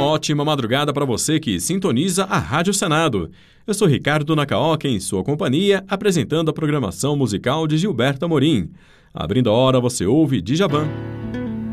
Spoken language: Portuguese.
ótima madrugada para você que sintoniza a Rádio Senado. Eu sou Ricardo Nakaoka, em sua companhia, apresentando a programação musical de Gilberto Amorim. Abrindo a hora, você ouve Djavan,